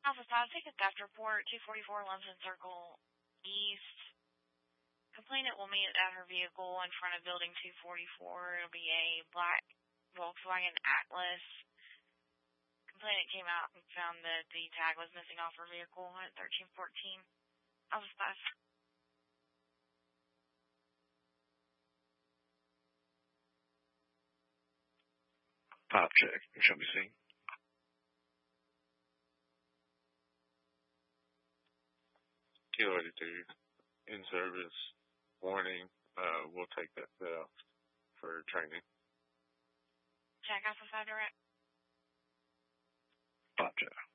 Alpha 5, take a theft report, 244 Lumsden Circle East. Complainant will meet at her vehicle in front of building 244. It'll be a black Volkswagen Atlas. Complainant came out and found that the tag was missing off her vehicle at 1314. Alpha 5. Pop check. Show me scene. Kilo 82, in service, warning, we'll take that theft for training. check Alpha 5 direct. Pop check.